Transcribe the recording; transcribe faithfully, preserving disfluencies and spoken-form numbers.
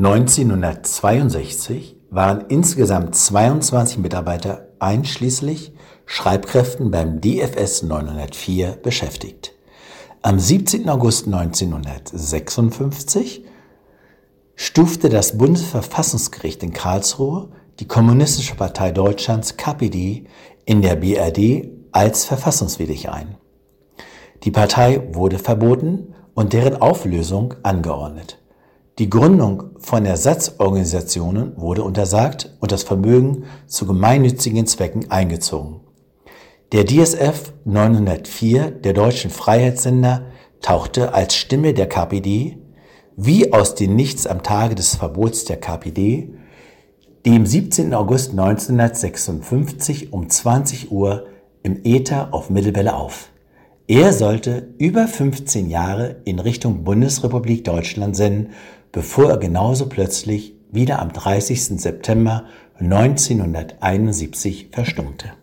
neunzehnhundertzweiundsechzig waren insgesamt zweiundzwanzig Mitarbeiter einschließlich Schreibkräften beim D F S neunhundertvier beschäftigt. Am siebzehnten August neunzehnhundertsechsundfünfzig stufte das Bundesverfassungsgericht in Karlsruhe die Kommunistische Partei Deutschlands K P D in der B R D als verfassungswidrig ein. Die Partei wurde verboten und deren Auflösung angeordnet. Die Gründung von Ersatzorganisationen wurde untersagt und das Vermögen zu gemeinnützigen Zwecken eingezogen. Der D S F neunhundertvier, der Deutschen Freiheitssender, tauchte als Stimme der K P D, wie aus dem Nichts am Tage des Verbots der K P D, dem siebzehnten August neunzehnhundertsechsundfünfzig um zwanzig Uhr im Äther auf Mittelwelle auf. Er sollte über fünfzehn Jahre in Richtung Bundesrepublik Deutschland senden, bevor er genauso plötzlich wieder am dreißigsten September neunzehnhunderteinundsiebzig verstummte.